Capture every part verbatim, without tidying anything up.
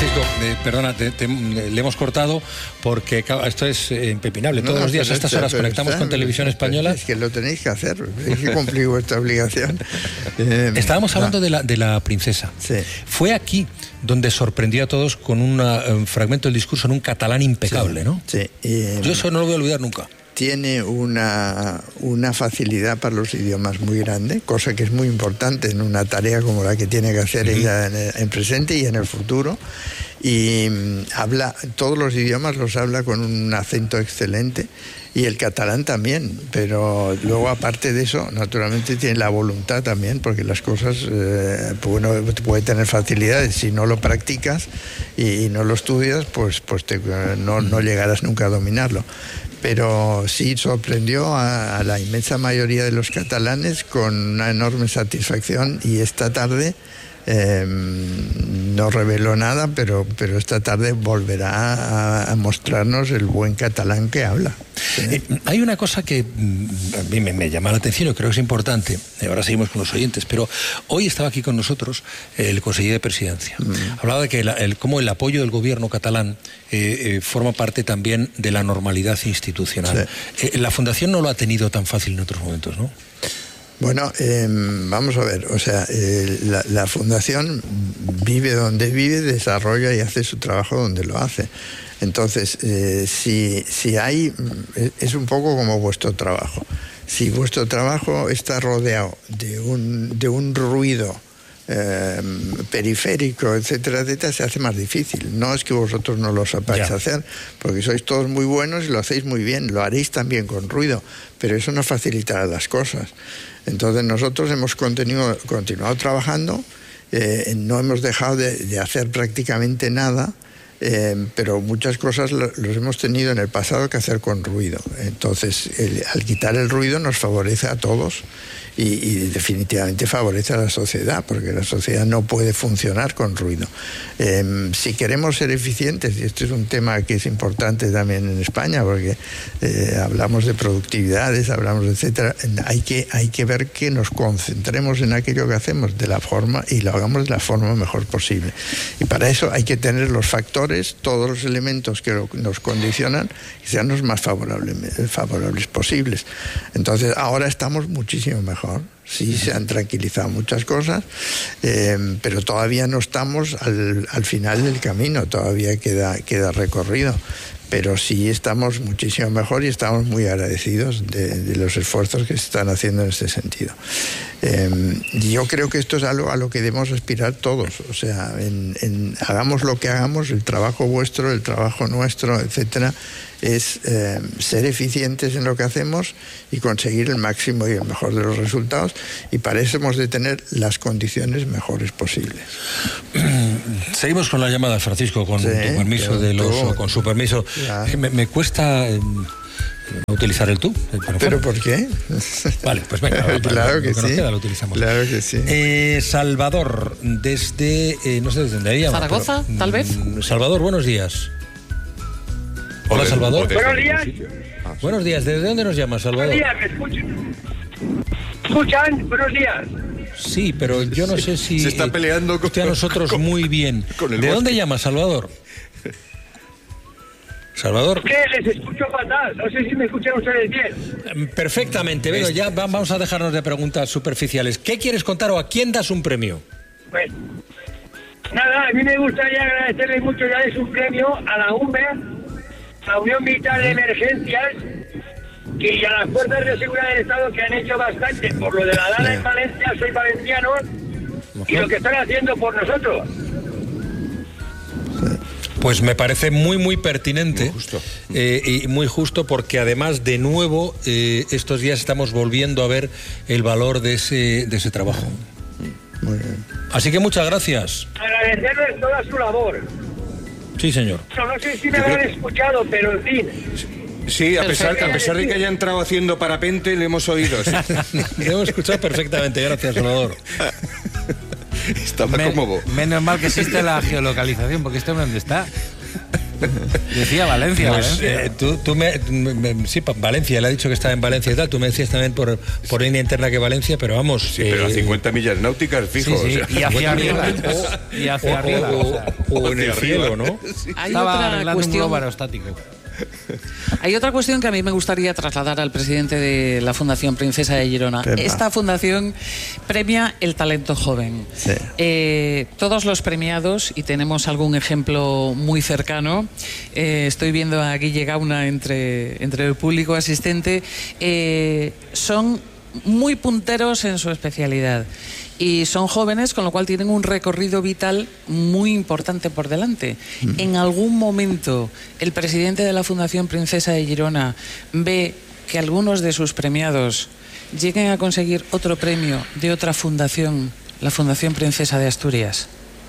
Francisco, eh, perdona, te, te, le hemos cortado porque esto es eh, impepinable. Todos no, los días a estas horas conectamos está, con Televisión Española. Es que lo tenéis que hacer, tenéis que cumplir vuestra obligación. Eh, Estábamos hablando no. de, la, de la princesa. Sí. Fue aquí donde sorprendió a todos con una, un fragmento del discurso en un catalán impecable, sí, ¿no? Sí. Eh, Yo eso no lo voy a olvidar nunca. Tiene una, una facilidad para los idiomas muy grande, cosa que es muy importante en una tarea como la que tiene que hacer uh-huh. ella en, el, en presente y en el futuro. Y um, habla, todos los idiomas los habla con un acento excelente, y el catalán también, pero luego aparte de eso, naturalmente tiene la voluntad también, porque las cosas, eh, pues uno puede tener facilidades, si no lo practicas y, y no lo estudias, pues, pues te, no, no llegarás nunca a dominarlo. Pero sí sorprendió a, a la inmensa mayoría de los catalanes con una enorme satisfacción, y esta tarde eh, no reveló nada, pero, pero esta tarde volverá a, a mostrarnos el buen catalán que habla. ¿Sí? Eh, hay una cosa que a mí me, me llama la atención y creo que es importante. Ahora seguimos con los oyentes, pero hoy estaba aquí con nosotros el consejero de Presidencia. Mm. Hablaba de que la, el, cómo el apoyo del gobierno catalán eh, eh, forma parte también de la normalidad institucional. Sí. Eh, la Fundación no lo ha tenido tan fácil en otros momentos, ¿no? Bueno, eh, vamos a ver, o sea, eh, la, la Fundación vive donde vive, desarrolla y hace su trabajo donde lo hace. Entonces, eh, si, si hay, es un poco como vuestro trabajo. Si vuestro trabajo está rodeado de un, de un ruido eh, periférico, etcétera, etcétera, se hace más difícil. No es que vosotros no lo sepáis yeah. hacer, porque sois todos muy buenos y lo hacéis muy bien, lo haréis también con ruido, pero eso no facilitará las cosas. Entonces nosotros hemos continuado, continuado trabajando, eh, no hemos dejado de, de hacer prácticamente nada, eh, pero muchas cosas lo, los hemos tenido en el pasado que hacer con ruido. Entonces, el, al quitar el ruido nos favorece a todos y, y definitivamente favorece a la sociedad, porque la sociedad no puede funcionar con ruido. Eh, si queremos ser eficientes, y este es un tema que es importante también en España, porque eh, hablamos de productividades, hablamos de etcétera, hay que, hay que ver que nos concentremos en aquello que hacemos de la forma y lo hagamos de la forma mejor posible. Y para eso hay que tener los factores, todos los elementos que nos condicionan, que sean los más favorables, favorables posibles. Entonces, ahora estamos muchísimo mejor. Sí, se han tranquilizado muchas cosas, eh, pero todavía no estamos al, al final del camino, todavía queda, queda recorrido. Pero sí estamos muchísimo mejor y estamos muy agradecidos de, de los esfuerzos que se están haciendo en este sentido. Eh, yo creo que esto es algo a lo que debemos aspirar todos. O sea, en, en, hagamos lo que hagamos, el trabajo vuestro, el trabajo nuestro, etcétera, es eh, ser eficientes en lo que hacemos y conseguir el máximo y el mejor de los resultados, y para eso hemos de tener las condiciones mejores posibles. Seguimos con la llamada, Francisco, con, sí, tu permiso de los, tú, con su permiso. Me, me cuesta eh, utilizar el tú. El ¿Pero por qué? Vale, pues venga, para, claro para, que lo que sí. nos queda lo utilizamos. Claro que sí. Eh, Salvador, desde, eh, no sé desde dónde llama. Zaragoza, pero, tal vez. Salvador, buenos días. Hola, Salvador. Buenos días. Ah, buenos días. ¿Desde dónde nos llamas, Salvador? Buenos días, ¿me escuchan? ¿Escuchan? Buenos días. Sí, pero yo no sé si... Se está peleando con... Usted a nosotros con, muy bien. Con el ¿De bosque. dónde llamas, Salvador? Salvador. ¿Qué? Les escucho fatal. No sé si me escuchan ustedes bien. Perfectamente. Bueno, ya vamos a dejarnos de preguntas superficiales. ¿Qué quieres contar o a quién das un premio? Pues... Nada, a mí me gustaría agradecerle mucho, ya es un premio a la U M E, a la Unión Militar de Emergencias, y a las fuerzas de seguridad del Estado, que han hecho bastante por lo de la Dana en Valencia. Soy valenciano, y lo que están haciendo por nosotros. Pues me parece muy, muy pertinente. Muy justo. Eh, y muy justo, porque además, de nuevo, eh, estos días estamos volviendo a ver el valor de ese, de ese trabajo. Muy bien. Así que muchas gracias. Agradecerles toda su labor. Sí, señor. No, no sé si me habrán escuchado, pero en fin. Sí, a pesar, a pesar de que haya entrado haciendo parapente, le hemos oído. ¿Sí? Le hemos escuchado perfectamente. Gracias, Salvador. Estaba Men, cómodo. Menos mal que existe la geolocalización, porque este hombre, ¿dónde está? Decía Valencia. Pues, Valencia. eh, tú, tú me, me- sí, pa- Valencia, le ha dicho que estaba en Valencia y tal. Tú me decías también por, por línea interna que Valencia, pero vamos. Sí, pero a eh, cincuenta millas náuticas, fijo. sí, sí, o sea. Y hacia arriba. o- Y hacia o- arriba. o- o sea, o en el hacia cielo, arriba. ¿no? Hay Estaba otra arreglando un cuestión. globo aerostático. Hay otra cuestión que a mí me gustaría trasladar al presidente de la Fundación Princesa de Girona. Pepa. Esta fundación premia el talento joven. Sí. Eh, todos los premiados, y tenemos algún ejemplo muy cercano, eh, estoy viendo a Guille Gauna entre, entre el público asistente, eh, son muy punteros en su especialidad. Y son jóvenes, con lo cual tienen un recorrido vital muy importante por delante. ¿En algún momento el presidente de la Fundación Princesa de Girona ve que algunos de sus premiados lleguen a conseguir otro premio de otra fundación, la Fundación Princesa de Asturias?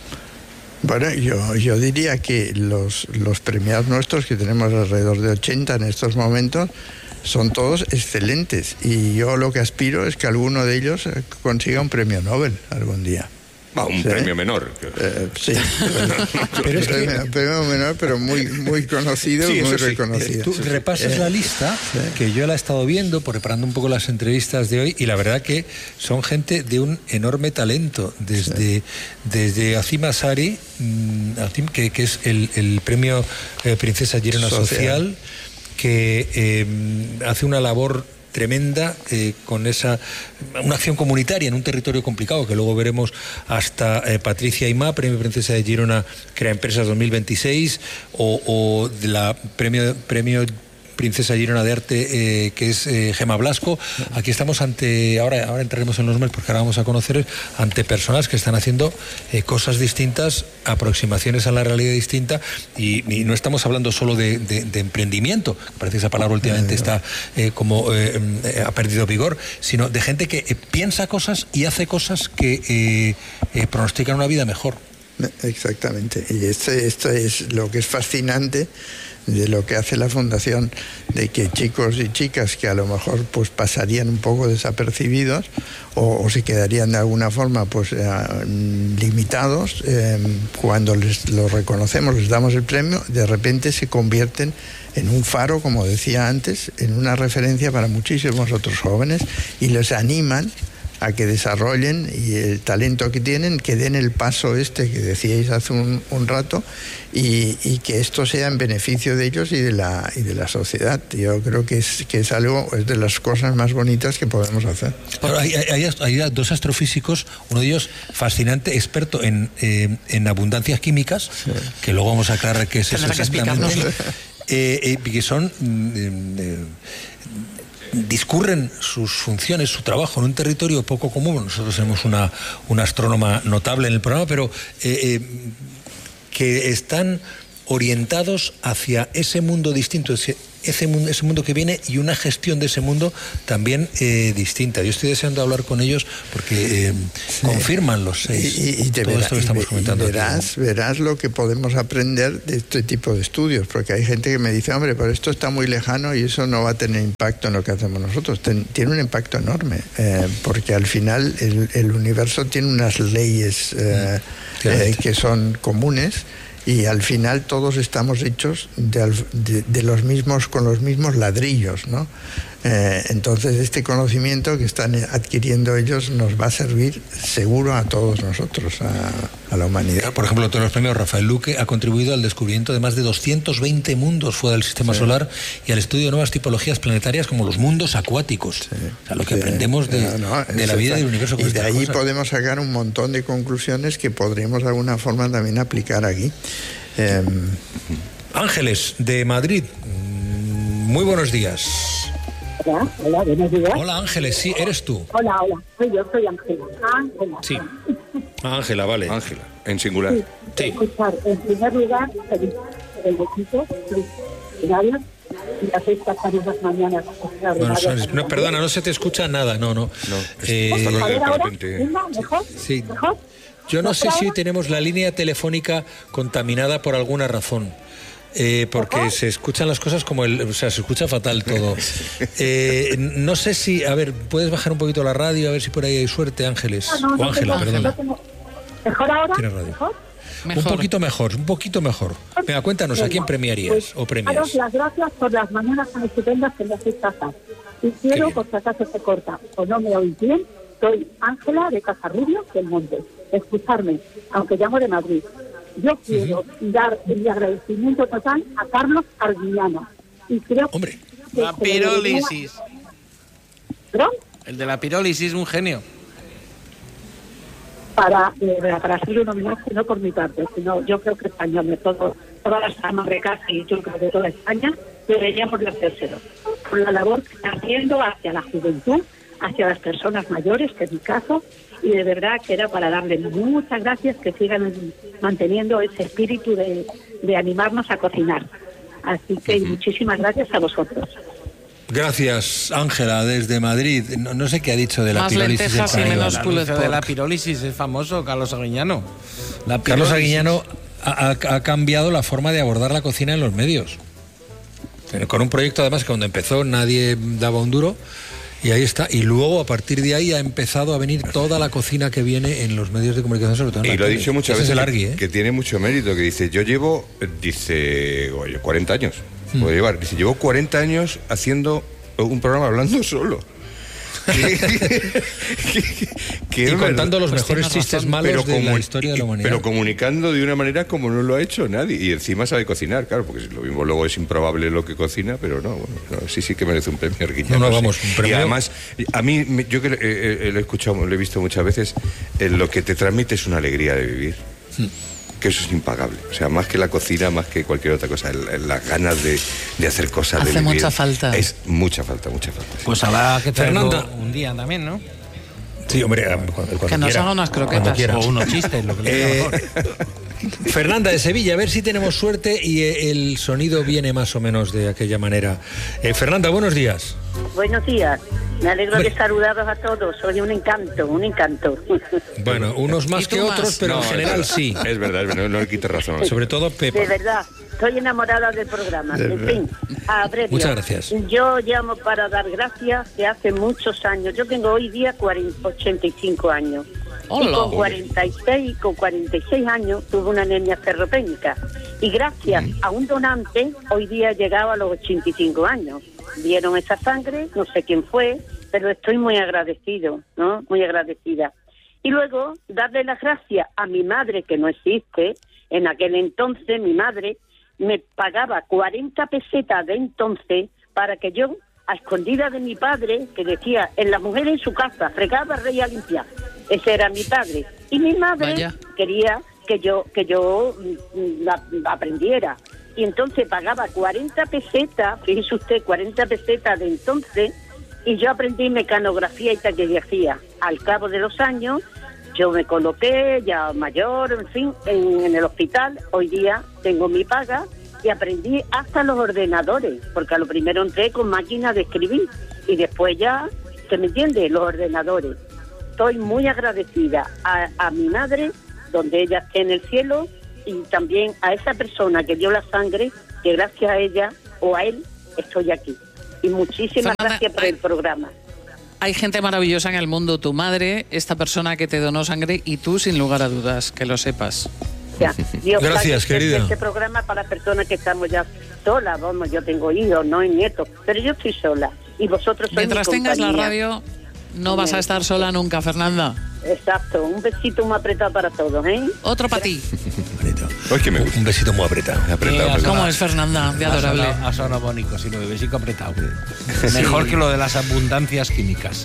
Bueno, yo, yo diría que los, los premiados nuestros, que tenemos alrededor de ochenta en estos momentos, son todos excelentes. Y yo lo que aspiro es que alguno de ellos eh, consiga un premio Nobel algún día. Ah, un Sí. premio menor. Eh, sí, Pero es que- premio, premio menor, pero muy, muy conocido, Sí, muy eso sí. reconocido. Tú repasas Eh, la lista, que yo la he estado viendo, preparando un poco las entrevistas de hoy, y la verdad que son gente de un enorme talento, desde, desde Azim Asari, mm, Azim, que, que es el, el premio eh, Princesa Girona Social, Social. que eh, hace una labor tremenda eh, con esa una acción comunitaria en un territorio complicado, que luego veremos, hasta eh, Patricia Aimá, Premio Princesa de Girona Crea Empresas dos mil veintiséis, o, o de la premio premio Princesa Girona de Arte, eh, que es eh, Gema Blasco. Aquí estamos ante, ahora, ahora entraremos en los mails porque ahora vamos a conocer, ante personas que están haciendo eh, cosas distintas, aproximaciones a la realidad distinta, y, y no estamos hablando solo de, de, de emprendimiento, parece que esa palabra últimamente está eh, como eh, eh, ha perdido vigor, sino de gente que eh, piensa cosas y hace cosas que eh, eh, pronostican una vida mejor. Exactamente. Y esto, esto es lo que es fascinante de lo que hace la Fundación, de que chicos y chicas que a lo mejor pues pasarían un poco desapercibidos o, o se quedarían de alguna forma pues eh, limitados, eh, cuando les lo reconocemos, les damos el premio, de repente se convierten en un faro, como decía antes, en una referencia para muchísimos otros jóvenes, y les animan a que desarrollen y el talento que tienen, que den el paso este que decíais hace un, un rato, y, y que esto sea en beneficio de ellos y de la y de la sociedad. Yo creo que es que es algo, es de las cosas más bonitas que podemos hacer. Pero hay, hay, hay dos astrofísicos, uno de ellos fascinante, experto en, eh, en abundancias químicas, sí, que luego vamos a aclarar qué es eso Tendrá que exactamente, explicarnos. eh, eh, que son... Mm, eh, discurren sus funciones, su trabajo en un territorio poco común. Nosotros tenemos una, una astrónoma notable en el programa, pero eh, eh, que están orientados hacia ese mundo distinto, ese, ese, mundo, ese mundo que viene, y una gestión de ese mundo también eh, distinta. Yo estoy deseando hablar con ellos porque eh, sí, confirman los seis y, y te todo verá, esto que estamos y, comentando. y verás, aquí, ¿no? verás lo que podemos aprender de este tipo de estudios, porque hay gente que me dice, hombre, pero esto está muy lejano y eso no va a tener impacto en lo que hacemos nosotros. Ten, tiene un impacto enorme, eh, porque al final el, el universo tiene unas leyes eh, eh, que son comunes, y al final todos estamos hechos de, de, de los mismos, con los mismos ladrillos, ¿no? Eh, entonces este conocimiento que están adquiriendo ellos nos va a servir seguro a todos nosotros, a, a la humanidad. Por ejemplo, todos los premios Rafael Luque ha contribuido al descubrimiento de más de doscientos veinte mundos fuera del sistema sí. solar, y al estudio de nuevas tipologías planetarias como los mundos acuáticos. Sí. O sea, lo que sí. aprendemos de, no, no, de la vida y del universo. Y de ahí cosas. podemos sacar un montón de conclusiones que podríamos de alguna forma también aplicar aquí. Eh, Ángeles, de Madrid, muy buenos días. Hola, hola, buenos días. Hola, Ángeles, sí, eres tú. Hola, hola, soy yo, soy Ángela. Ángela. Sí. Ángela, vale. Ángela, en singular. Sí. sí. Escuchar, en primer lugar, feliz el equipo, felicidades, y hacéis pasar unas mañanas extraordinarias. Bueno, no, perdona, no se te escucha nada, no, no. No, eh, hasta luego, a ver, de ahora, repente. ¿Misma? ¿Mejor? Sí. ¿Mejor? Yo no sé si tenemos la línea telefónica contaminada por alguna razón. Eh, porque ¿Ojo? se escuchan las cosas como el, o sea, se escucha fatal todo. Eh, no sé si, a ver, puedes bajar un poquito la radio a ver si por ahí hay suerte, Ángeles. No, no, o Ángela, no perdona. No tengo, ¿Mejor ahora? Tienes radio. ¿Mejor? Mejor. Un poquito mejor, un poquito mejor. Venga, cuéntanos, ¿a quién premiarías Pues, o premias? daros las gracias por las mañanas tan estupendas que me hacéis pasar. Y quiero, por si acaso se corta o no me oís bien, soy Ángela de Casarrubio del Monte. Escucharme, aunque llamo de Madrid. Yo quiero uh-huh. dar mi agradecimiento total a Carlos Arguiñano. Y creo Hombre. que La pirólisis. ¿Perdón? El de la pirólisis, un genio. Para, eh, para hacerle un homenaje, no por mi parte, sino yo creo que españoles, todo, todas las amas de casa y yo creo de toda España, deberíamos de hacérselo. Por la labor que están haciendo hacia la juventud, hacia las personas mayores, que es mi caso, y de verdad que era para darle muchas gracias, que sigan manteniendo ese espíritu de, de animarnos a cocinar. Así que uh-huh. muchísimas gracias a vosotros. Gracias, Ángela, desde Madrid. No, no sé qué ha dicho de la Más pirólisis. lentejas y menos pulled de la pirólisis es famoso, Carlos Arguiñano. La Carlos Arguiñano ha, ha, ha cambiado la forma de abordar la cocina en los medios. Con un proyecto, además, que cuando empezó nadie daba un duro. Y ahí está. Y luego, a partir de ahí, ha empezado a venir toda la cocina que viene en los medios de comunicación, sobre todo en la Y lo ha tele. dicho muchas Ese veces, es el que, Argui, ¿eh? que tiene mucho mérito, que dice, yo llevo, dice, oye, cuarenta años, hmm. puedo llevar, dice, llevo cuarenta años haciendo un programa hablando solo. que, que y contando verdad, los pues mejores chistes malos de la historia de la humanidad. Pero comunicando de una manera como no lo ha hecho nadie. Y encima sabe cocinar, claro, porque lo mismo luego es improbable lo que cocina, pero no, bueno, no sí, sí que merece un premio Arguiñano. No, no, vamos, sí. un premio. Y además, a mí, yo que eh, eh, lo he escuchado, lo he visto muchas veces, eh, lo que te transmite es una alegría de vivir. Hmm. Que eso es impagable, o sea, más que la cocina, más que cualquier otra cosa, el, el, las ganas de, de hacer cosas, hace de vivir, mucha falta. Es mucha falta, mucha falta. Sí. Pues habrá que traerlo Fernanda. un día también, ¿no? Sí, hombre, cuando, cuando que nos quiera, haga unas croquetas o unos chistes, lo que le eh, mejor. Fernanda de Sevilla, a ver si tenemos suerte y eh, el sonido viene más o menos de aquella manera. Eh, Fernanda, buenos días. Buenos días. Me alegro Bueno. de saludaros a todos. Soy un encanto, un encanto. Bueno, unos más que más? otros, pero No, en general es sí. Es verdad, es verdad, no le quites razón. Sobre todo Pepa. De verdad, estoy enamorada del programa. De En fin, a breve. Muchas gracias. Yo llamo para dar gracias que hace muchos años. Yo tengo hoy día cuarenta, ochenta y cinco años. Hola. Y con cuarenta y seis, con cuarenta y seis años tuve una anemia ferropénica. Y gracias mm. a un donante, hoy día he llegado a los ochenta y cinco años. Dieron esa sangre, no sé quién fue, pero estoy muy agradecido, ¿no? Muy agradecida. Y luego, darle las gracias a mi madre, que no existe. En aquel entonces, mi madre me pagaba cuarenta pesetas de entonces para que yo, a escondidas de mi padre, que decía, en la mujer en su casa, fregaba, reía, limpiar. Ese era mi padre. Y mi madre Vaya. quería que yo que yo la, la aprendiera. Y entonces pagaba cuarenta pesetas, fíjese usted, cuarenta pesetas de entonces, y yo aprendí mecanografía y taquigrafía. Al cabo de los años, yo me coloqué, ya mayor, en fin, en, en el hospital. Hoy día tengo mi paga y aprendí hasta los ordenadores, porque a lo primero entré con máquinas de escribir y después ya, ¿se me entiende? Los ordenadores. Estoy muy agradecida a, a mi madre, donde ella esté en el cielo, y también a esa persona que dio la sangre, que gracias a ella o a él estoy aquí. Y muchísimas Fernanda, gracias por hay, el programa. Hay gente maravillosa en el mundo, tu madre, esta persona que te donó sangre y tú, sin lugar a dudas, que lo sepas. Ya, Dios Gracias, sabe que querida. Este programa para personas que estamos ya solas, vamos, yo tengo hijos, no hay nietos, pero yo estoy sola. Y vosotros sois Mientras mi tengas la compañía. radio, no vas a estar sola nunca, Fernanda. Exacto, un besito muy apretado para todos, ¿eh? Otro para ti. Bonito. Ay, que me gusta. Un besito muy apretado. Apretado, Eh, apretado. ¿Cómo es Fernanda? De adorable. Ha sonado, ha sonado bonito, sí, lo de besico apretado. Mejor que lo de las abundancias químicas.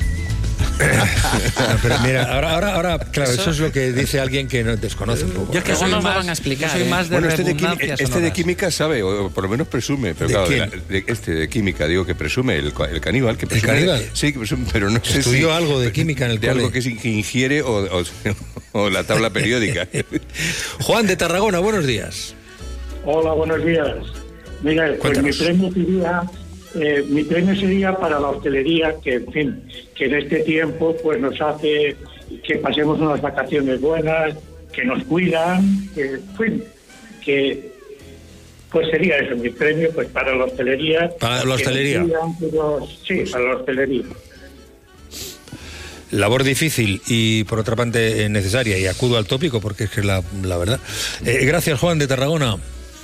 No, pero mira, ahora, ahora, ahora, claro, eso, eso es lo que dice alguien que no desconoce un poco. Yo es que Luego soy nos lo más, van a explicar, yo soy ¿eh? más de Bueno, este de, quimi- redundancias este de sonoras. química sabe, o por lo menos presume, pero ¿De claro, quién? de la- de este de química, digo que presume, el, el caníbal, que presume. caníbal? Sí, que presume, pero no sé si. Estudió algo de química en el De cole. algo que, sí- que ingiere o, o, o la tabla periódica. Juan de Tarragona, buenos días. Hola, buenos días. Mira, pues mi Cuéntanos. premio sería, eh, mi premio sería para la hostelería, que en fin, que en este tiempo pues nos hace que pasemos unas vacaciones buenas, que nos cuidan, que, en fin, que pues sería eso, mi premio pues para la hostelería. Para la que nos hostelería. cuidan, que nos- sí, para la hostelería. labor difícil y por otra parte eh, necesaria, y acudo al tópico porque es que es la, la verdad. Eh, gracias, Juan de Tarragona.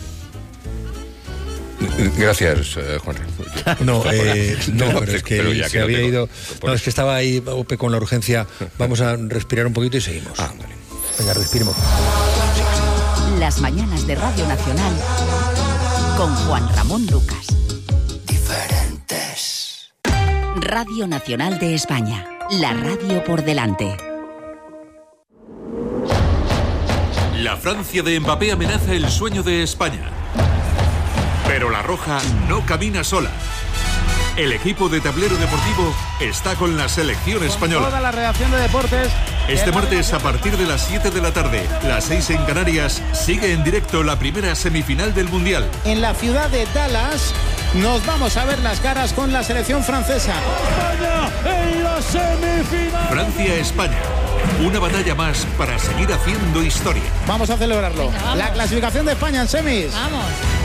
Gracias, eh, Juan. No, eh, no, pero, pero es que pero ya se que no había tengo, ido. No, es que estaba ahí Ope con la urgencia. Vamos a respirar un poquito y seguimos. Ah, vale. Venga, respiremos. Las mañanas de Radio Nacional con Juan Ramón Lucas. Diferentes. Radio Nacional de España. La radio por delante. La Francia de Mbappé amenaza el sueño de España. Pero la Roja no camina sola. El equipo de Tablero Deportivo está con la selección española. Toda la redacción de deportes. Este martes a partir de las siete de la tarde, las seis en Canarias, sigue en directo la primera semifinal del Mundial. En la ciudad de Dallas nos vamos a ver las caras con la selección francesa. España en la semifinal. Francia-España. Una batalla más para seguir haciendo historia. Vamos a celebrarlo. Venga, vamos. La clasificación de España en semis. Vamos.